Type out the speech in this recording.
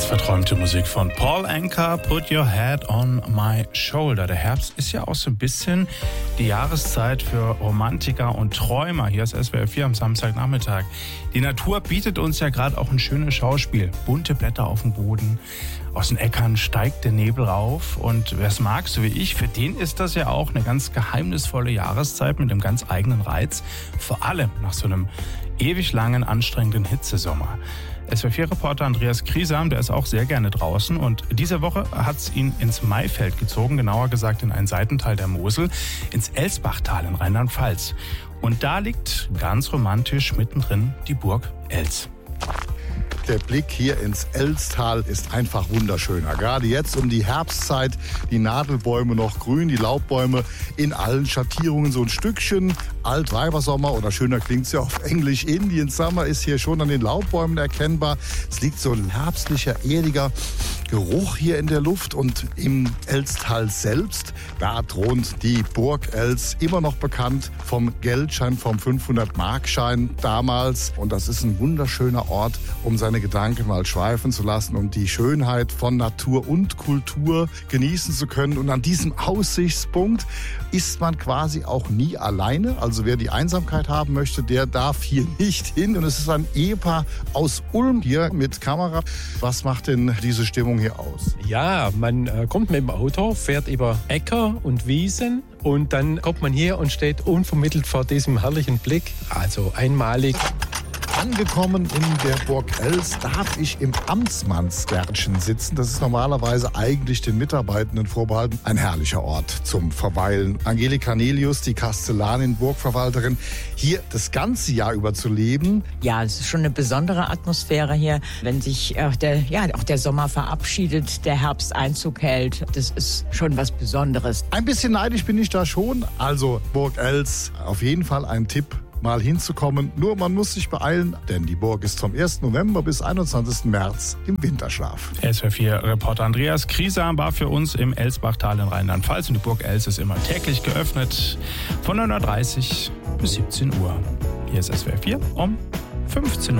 Verträumte Musik von Paul Anka, Put Your Head on My Shoulder. Der Herbst ist ja auch so ein bisschen die Jahreszeit für Romantiker und Träumer. Hier ist SWR 4 am Samstagnachmittag. Die Natur bietet uns ja gerade auch ein schönes Schauspiel. Bunte Blätter auf dem Boden, aus den Äckern steigt der Nebel rauf. Und wer es mag, so wie ich, für den ist das ja auch eine ganz geheimnisvolle Jahreszeit mit einem ganz eigenen Reiz. Vor allem nach so einem ewig langen, anstrengenden Hitzesommer. SWR4-Reporter Andreas Kriesam, der ist auch sehr gerne draußen und diese Woche hat es ihn ins Maifeld gezogen, genauer gesagt in einen Seitental der Mosel, ins Elsbachtal in Rheinland-Pfalz. Und da liegt ganz romantisch mittendrin die Burg Els. Der Blick hier ins Elstal ist einfach wunderschöner. Gerade jetzt um die Herbstzeit, die Nadelbäume noch grün, die Laubbäume in allen Schattierungen. So ein Stückchen Altweibersommer oder schöner klingt es ja auf Englisch. Indian Summer ist hier schon an den Laubbäumen erkennbar. Es liegt so ein herbstlicher, erdiger Geruch hier in der Luft. Und im Elstal selbst, da thront die Burg Els, immer noch bekannt vom Geldschein, vom 500-Markschein damals. Und das ist ein wunderschöner Ort, um seine Gedanken mal schweifen zu lassen und die Schönheit von Natur und Kultur genießen zu können. Und an diesem Aussichtspunkt ist man quasi auch nie alleine. Also wer die Einsamkeit haben möchte, der darf hier nicht hin. Und es ist ein Ehepaar aus Ulm hier mit Kamera. Was macht denn diese Stimmung hier aus? Ja, man kommt mit dem Auto, fährt über Äcker und Wiesen und dann kommt man hier und steht unvermittelt vor diesem herrlichen Blick. Also einmalig. Angekommen in der Burg Els darf ich im Amtsmannsgärtchen sitzen. Das ist normalerweise eigentlich den Mitarbeitenden vorbehalten. Ein herrlicher Ort zum Verweilen. Angelika Nelius, die Kastellanin, Burgverwalterin, hier das ganze Jahr über zu leben. Ja, es ist schon eine besondere Atmosphäre hier, wenn sich auch der Sommer verabschiedet, der Herbst Einzug hält. Das ist schon was Besonderes. Ein bisschen neidisch bin ich da schon. Also Burg Els, auf jeden Fall ein Tipp, mal hinzukommen. Nur man muss sich beeilen, denn die Burg ist vom 1. November bis 21. März im Winterschlaf. SWR4-Reporter Andreas Kriesam war für uns im Elsbachtal in Rheinland-Pfalz. Und die Burg Els ist immer täglich geöffnet von 9.30 Uhr bis 17 Uhr. Hier ist SWR4 um 15 Uhr.